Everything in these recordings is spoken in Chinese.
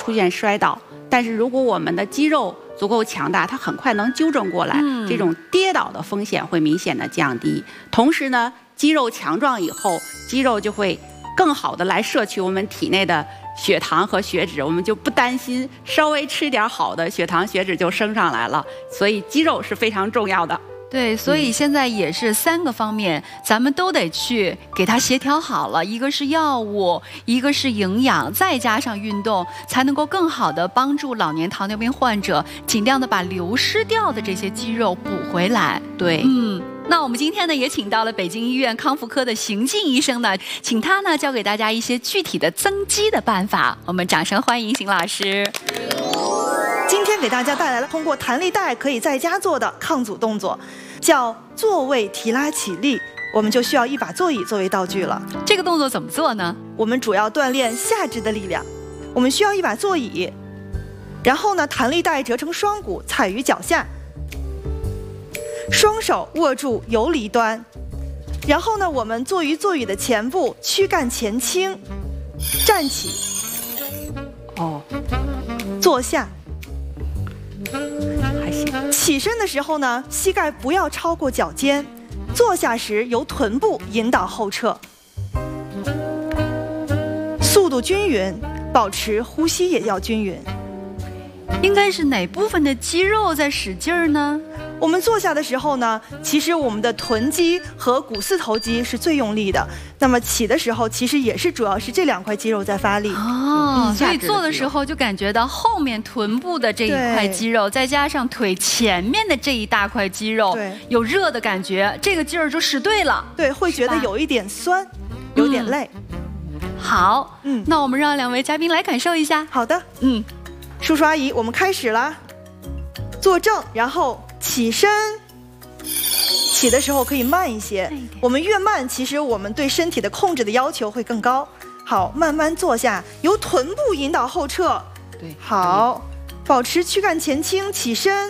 出现摔倒。但是如果我们的肌肉足够强大，它很快能纠正过来，这种跌倒的风险会明显的降低。同时呢，肌肉强壮以后，肌肉就会更好的来摄取我们体内的血糖和血脂，我们就不担心稍微吃点好的，血糖血脂就升上来了。所以肌肉是非常重要的。 对，所以现在也是3个方面，咱们都得去给它协调好了。一个是药物，一个是营养，再加上运动，才能够更好的帮助老年糖尿病患者，尽量的把流失掉的这些肌肉补回来。 对， 那我们今天呢，也请到了北京医院康复科的邢静医生呢，请他呢教给大家一些具体的增肌的办法。我们掌声欢迎邢老师。 今天给大家带来了通过弹力带可以在家做的抗阻动作，叫坐位提拉起立。我们就需要一把座椅作为道具了。 这个动作怎么做呢？ 我们主要锻炼下肢的力量。我们需要一把座椅，然后呢，弹力带折成双股，踩于脚下，双手握住游离端，然后呢，我们坐于座椅的前部，躯干前倾，站起，坐下。 还行。 起身的时候呢，膝盖不要超过脚尖，坐下时由臀部引导后撤，速度均匀，保持呼吸也要均匀。 应该是哪部分的肌肉在使劲儿呢？ 我们坐下的时候呢，其实我们的臀肌和股四头肌是最用力的。那么起的时候，其实也是主要是这2块肌肉在发力。 所以做的时候就感觉到后面臀部的这一块肌肉，再加上腿前面的这一大块肌肉，有热的感觉，这个劲儿就使对了。 对，会觉得有一点酸，有点累。 好，那我们让2位嘉宾来感受一下。 好的，叔叔阿姨，我们开始啦。坐正，然后起身。起的时候可以慢一些，我们越慢，其实我们对身体的控制的要求会更高。好，慢慢坐下，由臀部引导后撤。 对， 好，保持躯干前倾，起身。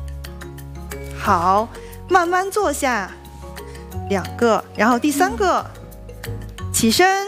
好，慢慢坐下，2个，然后第3个，起身。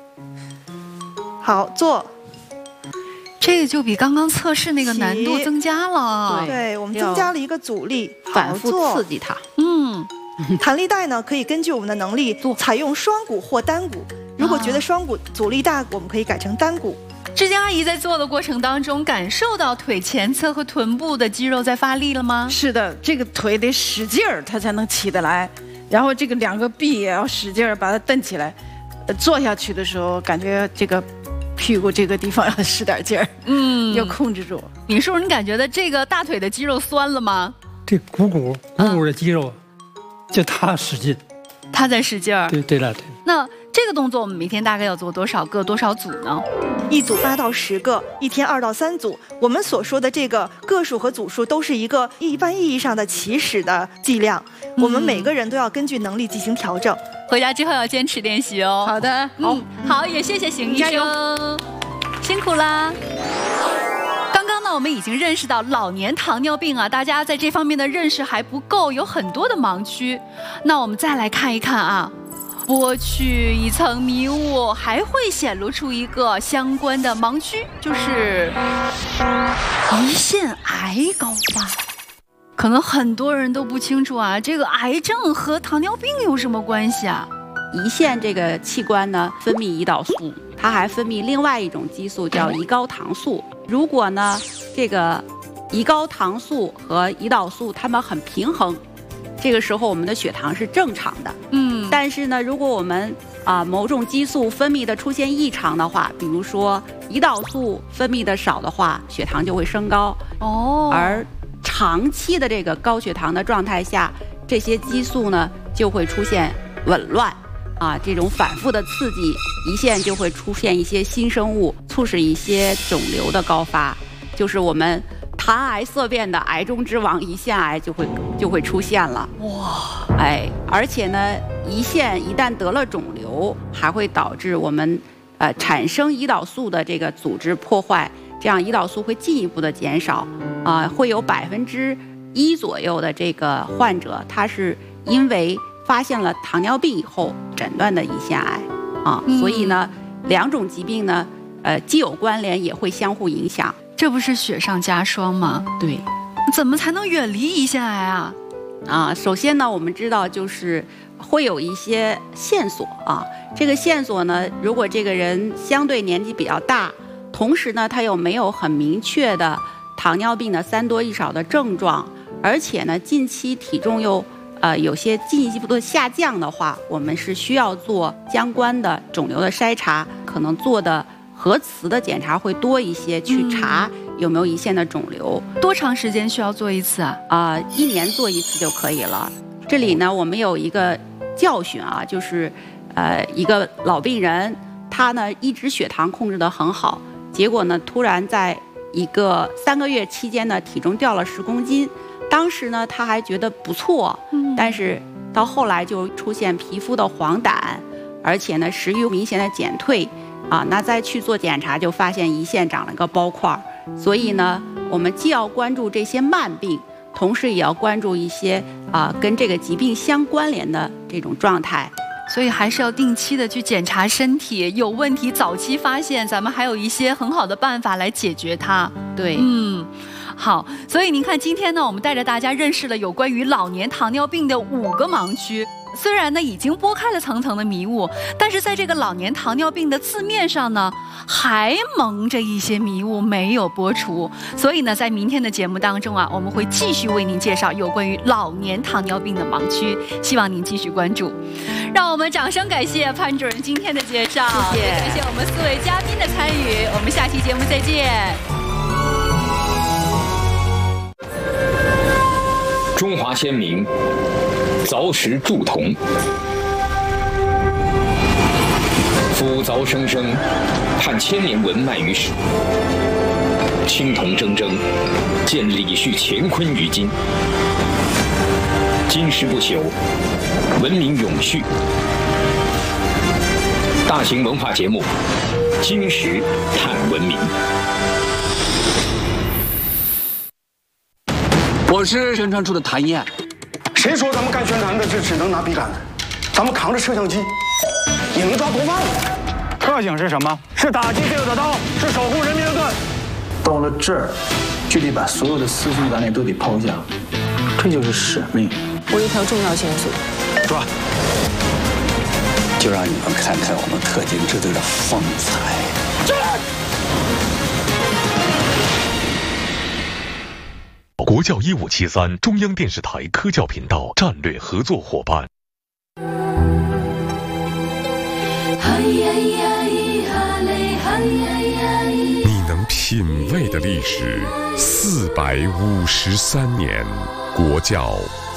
好，坐。 这个就比刚刚测试那个难度增加了。 对，我们增加了一个阻力， 反复刺激它。 弹力带呢，可以根据我们的能力采用双股或单股。如果觉得双股阻力大，我们可以改成单股。 志坚阿姨在做的过程当中，感受到腿前侧和臀部的肌肉在发力了吗？ 是的，这个腿得使劲儿，它才能起得来。然后这个2个臂也要使劲儿把它蹬起来。坐下去的时候，感觉这个屁股这个地方要使点劲儿，要控制住。 李叔，你感觉到这个大腿的肌肉酸了吗？ 这股骨的肌肉，就他使劲， 他在使劲儿。 对了。 那这个动作我们每天大概要做多少个、多少组呢？ 一组8到10个，一天2到3组。我们所说的这个个数和组数都是一个一般意义上的起始的剂量，我们每个人都要根据能力进行调整。 回家之后要坚持练习哦。 好的， 好，也谢谢邢医生，辛苦啦。刚刚呢，我们已经认识到老年糖尿病啊，大家在这方面的认识还不够，有很多的盲区。那我们再来看一看啊，剥去一层迷雾，还会显露出一个相关的盲区，就是胰腺癌高发。可能很多人都不清楚啊，这个癌症和糖尿病有什么关系啊？ 胰腺这个器官呢，分泌胰岛素，它还分泌另外一种激素叫胰高糖素。如果呢，这个胰高糖素和胰岛素它们很平衡，这个时候我们的血糖是正常的。但是呢，如果我们某种激素分泌的出现异常的话，比如说胰岛素分泌的少的话，血糖就会升高。而长期的这个高血糖的状态下，这些激素呢就会出现紊乱。这种反复的刺激，胰腺就会出现一些新生物，促使一些肿瘤的高发，就是我们谈癌色变的癌中之王胰腺癌就会出现了。而且呢，胰腺一旦得了肿瘤，还会导致我们产生胰岛素的这个组织破坏，这样胰岛素会进一步的减少。会有1%左右的这个患者，他是因为发现了糖尿病以后诊断的胰腺癌所以呢，2种疾病呢既有关联，也会相互影响。 这不是雪上加霜吗？ 对， 怎么才能远离胰腺癌啊？ 首先呢，我们知道就是会有一些线索啊。这个线索呢，如果这个人相对年纪比较大，同时呢，他又没有很明确的糖尿病的3多1少的症状，而且呢，近期体重又有些进一步的下降的话，我们是需要做相关的肿瘤的筛查，可能做的核磁的检查会多一些，去查有没有胰腺的肿瘤。 多长时间需要做一次啊 ？1年做一次就可以了。这里呢，我们有一个教训啊，就是一个老病人，他呢一直血糖控制得很好，结果呢突然在一个3个月期间呢，体重掉了10公斤。当时呢，他还觉得不错，但是到后来就出现皮肤的黄疸，而且呢，食欲明显的减退，那再去做检查就发现胰腺长了个包块。所以呢，我们既要关注这些慢病，同时也要关注一些跟这个疾病相关联的这种状态。 所以还是要定期的去检查身体，有问题早期发现，咱们还有一些很好的办法来解决它。 对， 好，所以您看，今天呢，我们带着大家认识了有关于老年糖尿病的5个盲区。虽然呢已经拨开了层层的迷雾，但是在这个老年糖尿病的字面上呢，还蒙着一些迷雾没有拨除。所以呢，在明天的节目当中我们会继续为您介绍有关于老年糖尿病的盲区，希望您继续关注。让我们掌声感谢潘主任今天的介绍， 谢谢， 也感谢我们4位嘉宾的参与。我们下期节目再见。 中华先民凿石铸铜，夫凿生生，盼千年文脉于史。青铜铮铮，见李旭乾坤于今。金石不朽，文明永续。大型文化节目《金石探文明》。 我是宣传处的谭一案。 谁说咱们干宣传的就只能拿笔杆子？咱们扛着摄像机也能抓毒贩子。 特警是什么？是打击罪恶的刀，是守护人民的盾。 到了这儿，就得把所有的私心杂念都得抛下，这就是使命。 我有一条重要线索， 抓！就让你们看看我们特警支队的风采。 国教1573中央电视台科教频道战略合作伙伴。 你能品味的历史453年，国教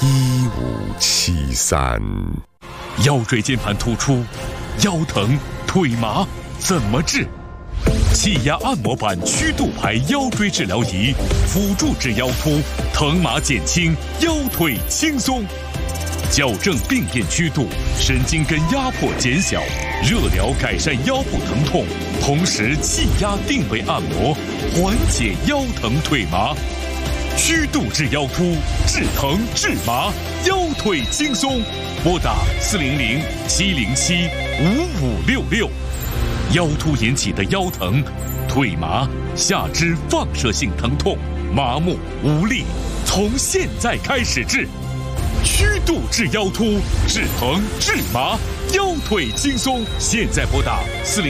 1573。 腰椎间盘突出、腰疼、腿麻怎么治？气压按摩板曲度排腰椎治疗仪，辅助治腰突，疼麻减轻，腰腿轻松。矫正病变曲度，神经根压迫减小，热疗改善腰部疼痛，同时气压定位按摩，缓解腰疼腿麻。曲度治腰突，治疼治麻，腰腿轻松。拨打400-707-5566。腰突引起的腰疼、腿麻、下肢放射性疼痛、麻木无力，从现在开始治。曲度治腰突，治疼治麻，腰腿轻松。现在拨打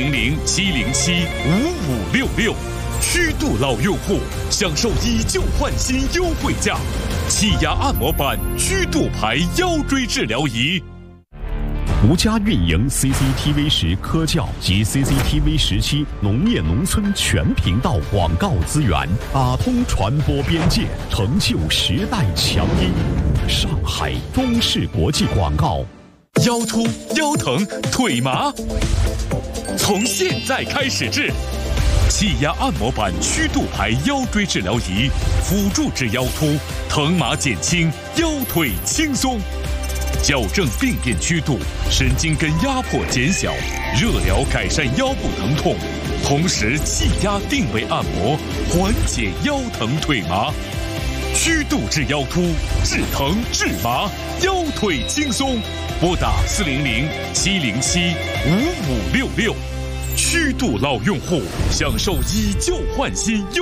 400-707-5566。曲度老用户享受以旧换新优惠价，气压按摩板曲度排腰椎治疗仪。 吴家运营 CCTV10科教及 CCTV17农业农村全频道广告资源，打通传播边界，成就时代强音。上海中视国际广告。 腰突、腰疼、腿麻，从现在开始治。气压按摩板曲度排腰椎治疗仪，辅助治腰突，疼麻减轻，腰腿轻松。矫正病变曲度，神经根压迫减小，热疗改善腰部疼痛，同时气压定位按摩，缓解腰疼腿麻。曲度治腰突，治疼治麻，腰腿轻松。拨打400-707-5566。 虚度老用户享受以旧换新优